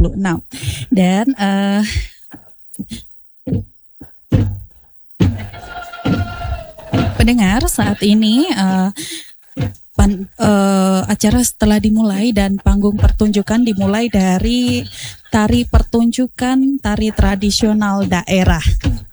2026. Dan pendengar, saat ini acara setelah dimulai dan panggung pertunjukan dimulai dari tari pertunjukan tari tradisional daerah.